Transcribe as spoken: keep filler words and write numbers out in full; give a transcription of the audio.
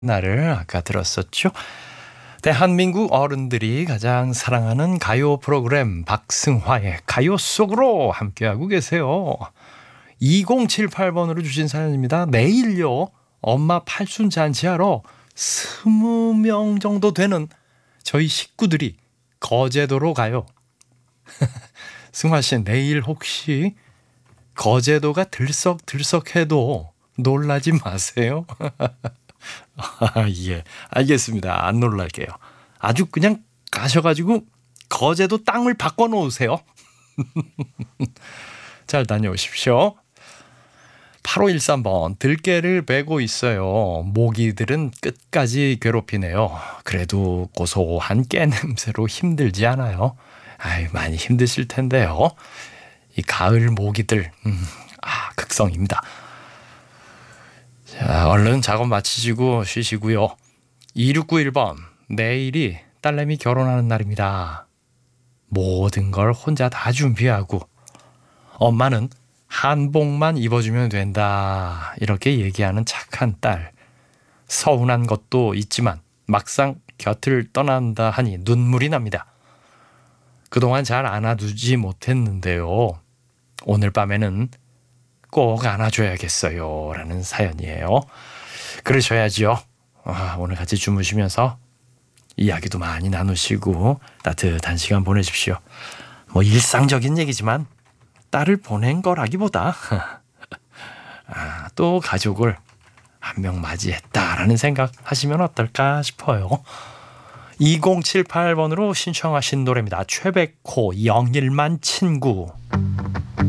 나를 아까 들었었죠. 대한민국 어른들이 가장 사랑하는 가요 프로그램 박승화의 가요 속으로 함께하고 계세요. 이공칠팔 번으로 주신 사연입니다. 내일요 엄마 팔순 잔치하러 스무 명 정도 되는 저희 식구들이 거제도로 가요. 승화 씨, 내일 혹시 거제도가 들썩들썩해도 놀라지 마세요. 아, 예, 알겠습니다. 안 놀랄게요. 아주 그냥 가셔가지고 거제도 땅을 바꿔놓으세요. 잘 다녀오십시오. 팔오일삼 번, 들깨를 베고 있어요. 모기들은 끝까지 괴롭히네요. 그래도 고소한 깨 냄새로 힘들지 않아요. 아유, 많이 힘드실 텐데요. 이 가을 모기들, 음, 아, 극성입니다. 자, 얼른 작업 마치시고 쉬시고요. 이육구일 번, 내일이 딸내미 결혼하는 날입니다. 모든 걸 혼자 다 준비하고 엄마는 한복만 입어주면 된다 이렇게 얘기하는 착한 딸. 서운한 것도 있지만 막상 곁을 떠난다 하니 눈물이 납니다. 그동안 잘 안아두지 못했는데요. 오늘 밤에는 꼭 안아줘야겠어요 라는 사연이에요. 그러셔야지요. 아, 오늘 같이 주무시면서 이야기도 많이 나누시고 따뜻한 시간 보내십시오. 뭐 일상적인 얘기지만 딸을 보낸 거라기보다 아, 또 가족을 한 명 맞이했다라는 생각 하시면 어떨까 싶어요. 이공칠팔 번으로 신청하신 노래입니다. 최백호 영일만 친구.